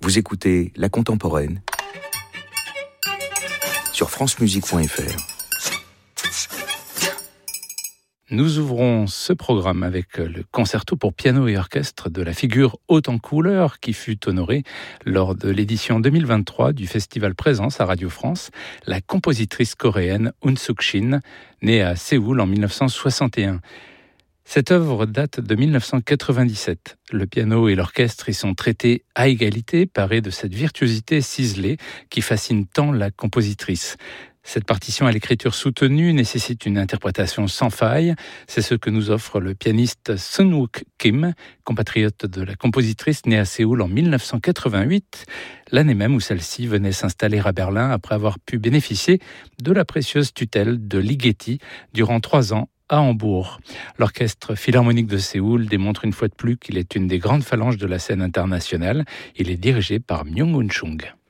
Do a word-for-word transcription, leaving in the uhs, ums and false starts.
Vous écoutez La Contemporaine sur france musique point f r. Nous ouvrons ce programme avec le concerto pour piano et orchestre de la figure haute en couleur qui fut honorée lors de l'édition deux mille vingt-trois du Festival Présence à Radio France, la compositrice coréenne Eun Suk-shin, née à Séoul en mille neuf cent soixante et un. Cette œuvre date de mille neuf cent quatre-vingt-dix-sept. Le piano et l'orchestre y sont traités à égalité, parés de cette virtuosité ciselée qui fascine tant la compositrice. Cette partition à l'écriture soutenue nécessite une interprétation sans faille. C'est ce que nous offre le pianiste Sun-wook Kim, compatriote de la compositrice née à Séoul en mille neuf cent quatre-vingt-huit, l'année même où celle-ci venait s'installer à Berlin après avoir pu bénéficier de la précieuse tutelle de Ligeti durant trois ans à Hambourg. L'Orchestre Philharmonique de Séoul démontre une fois de plus qu'il est une des grandes phalanges de la scène internationale. Il est dirigé par Myung-Whun Chung.